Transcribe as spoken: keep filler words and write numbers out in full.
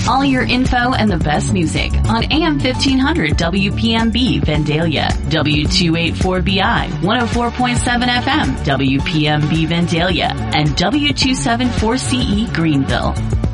All your info and the best music on A M fifteen hundred W P M B Vandalia, W two eighty-four B I, one oh four point seven F M W P M B Vandalia, and W two seventy-four C E Greenville.